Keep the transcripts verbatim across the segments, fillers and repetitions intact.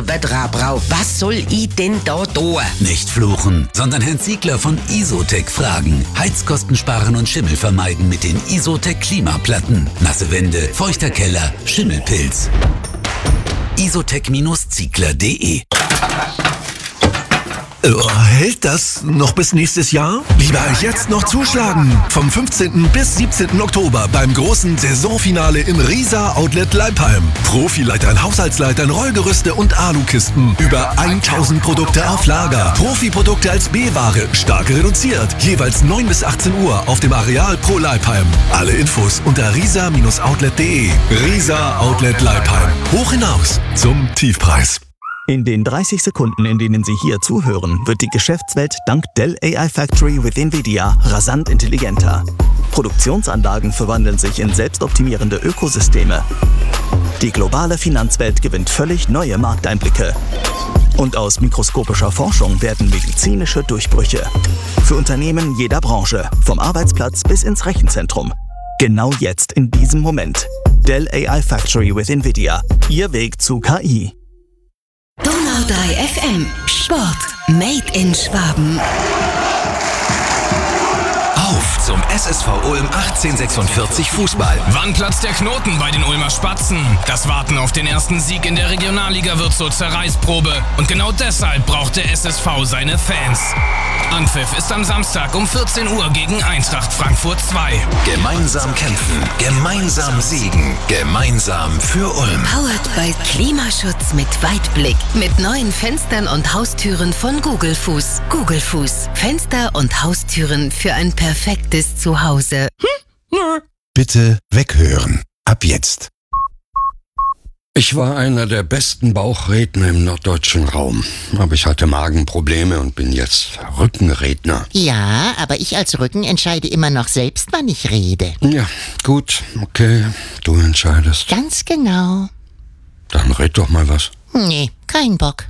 wieder brauche. Was soll ich denn da tun? Nicht fluchen, sondern Herrn Ziegler von Isotec fragen. Heizkosten sparen und Schimmel vermeiden mit den Isotec Klimaplatten. Nasse Wände, feuchter Keller, Schimmelpilz. isotec Ziegler punkt de. Hält das noch bis nächstes Jahr? Lieber jetzt noch zuschlagen. Vom fünfzehnten bis siebzehnten Oktober beim großen Saisonfinale im Riesa Outlet Leipheim. Profileitern, Haushaltsleitern, Rollgerüste und Alukisten. Über tausend Produkte auf Lager. Profiprodukte als B-Ware. Stark reduziert. Jeweils neun bis achtzehn Uhr auf dem Areal Pro Leipheim. Alle Infos unter riesa Outlet punkt de. Riesa Outlet Leipheim. Hoch hinaus zum Tiefpreis. In den dreißig Sekunden, in denen Sie hier zuhören, wird die Geschäftswelt dank Dell A I Factory with NVIDIA rasant intelligenter. Produktionsanlagen verwandeln sich in selbstoptimierende Ökosysteme. Die globale Finanzwelt gewinnt völlig neue Markteinblicke. Und aus mikroskopischer Forschung werden medizinische Durchbrüche. Für Unternehmen jeder Branche, vom Arbeitsplatz bis ins Rechenzentrum. Genau jetzt, in diesem Moment. Dell A I Factory with NVIDIA. Ihr Weg zu K I. Donau drei F M. Sport. Made in Schwaben. Auf zum S S V Ulm achtzehnhundertsechsundvierzig Fußball. Wann platzt der Knoten bei den Ulmer Spatzen? Das Warten auf den ersten Sieg in der Regionalliga wird zur Zerreißprobe. Und genau deshalb braucht der S S V seine Fans. Anpfiff ist am Samstag um vierzehn Uhr gegen Eintracht Frankfurt zwei. Gemeinsam kämpfen, gemeinsam siegen, gemeinsam für Ulm. Powered by Klimaschutz mit Weitblick. Mit neuen Fenstern und Haustüren von Google Fuß. Google Fuß. Fenster und Haustüren für ein perfektes Zuhause. Hm? Bitte weghören. Ab jetzt. Ich war einer der besten Bauchredner im norddeutschen Raum. Aber ich hatte Magenprobleme und bin jetzt Rückenredner. Ja, aber ich als Rücken entscheide immer noch selbst, wann ich rede. Ja, gut, okay, du entscheidest. Ganz genau. Dann red doch mal was. Nee, kein Bock.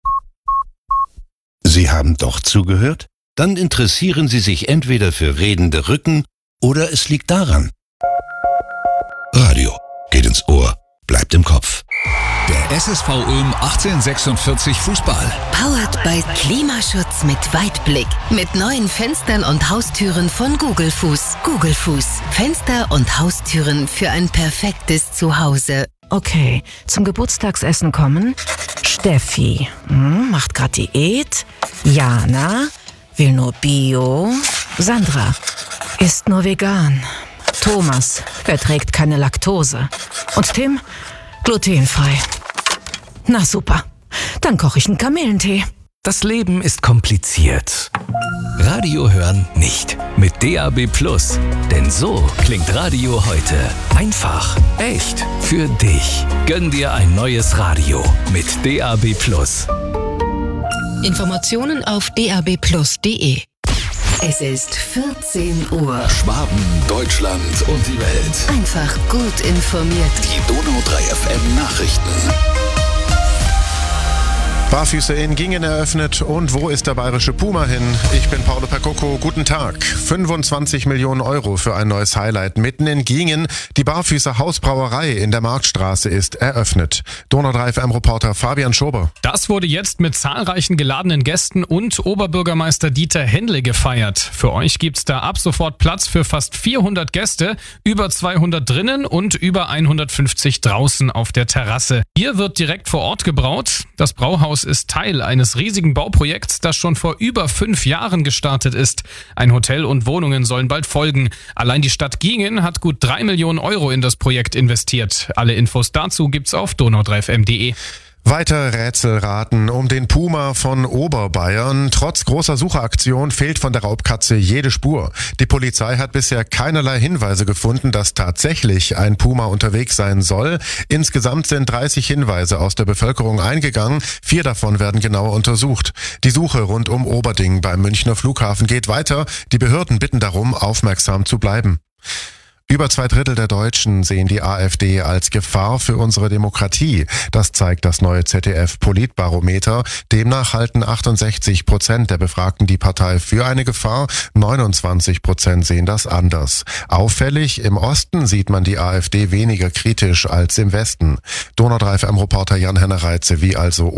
Sie haben doch zugehört? Dann interessieren Sie sich entweder für redende Rücken oder es liegt daran. Radio geht ins Ohr, bleibt im Kopf. Der S S V Ulm achtzehnhundertsechsundvierzig Fußball. Powered by Klimaschutz mit Weitblick. Mit neuen Fenstern und Haustüren von Google Fuß. Google Fuß. Fenster und Haustüren für ein perfektes Zuhause. Okay, zum Geburtstagsessen kommen Steffi, hm, macht grad Diät. Jana will nur Bio. Sandra isst nur vegan. Thomas verträgt keine Laktose. Und Tim glutenfrei. Na super, dann koche ich einen Kamillentee. Das Leben ist kompliziert. Radio hören nicht. Mit D A B Plus. Denn so klingt Radio heute. Einfach, echt, für dich. Gönn dir ein neues Radio mit D A B Plus. Informationen auf d a b plus punkt de. Es ist vierzehn Uhr. Schwaben, Deutschland und die Welt. Einfach gut informiert. Die Donau drei F M Nachrichten. Barfüße in Gingen eröffnet und wo ist der bayerische Puma hin? Ich bin Paolo Percocco, guten Tag. fünfundzwanzig Millionen Euro für ein neues Highlight mitten in Gingen. Die Barfüßer Hausbrauerei in der Marktstraße ist eröffnet. Donau drei F M-Reporter Fabian Schober. Das wurde jetzt mit zahlreichen geladenen Gästen und Oberbürgermeister Dieter Händle gefeiert. Für euch gibt's da ab sofort Platz für fast vierhundert Gäste, über zweihundert drinnen und über hundertfünfzig draußen auf der Terrasse. Hier wird direkt vor Ort gebraut. Das Brauhaus ist Teil eines riesigen Bauprojekts, das schon vor über fünf Jahren gestartet ist. Ein Hotel und Wohnungen sollen bald folgen. Allein die Stadt Gingen hat gut drei Millionen Euro in das Projekt investiert. Alle Infos dazu gibt's auf donau drei f m punkt de. Weiter Rätselraten um den Puma von Oberbayern. Trotz großer Sucheaktion fehlt von der Raubkatze jede Spur. Die Polizei hat bisher keinerlei Hinweise gefunden, dass tatsächlich ein Puma unterwegs sein soll. Insgesamt sind dreißig Hinweise aus der Bevölkerung eingegangen. Vier davon werden genauer untersucht. Die Suche rund um Oberding beim Münchner Flughafen geht weiter. Die Behörden bitten darum, aufmerksam zu bleiben. Über zwei Drittel der Deutschen sehen die AfD als Gefahr für unsere Demokratie. Das zeigt das neue Z D F-Politbarometer. Demnach halten achtundsechzig Prozent der Befragten die Partei für eine Gefahr. neunundzwanzig Prozent sehen das anders. Auffällig, im Osten sieht man die AfD weniger kritisch als im Westen. Donau drei F M-Reporter Jan-Henner Reitze, wie also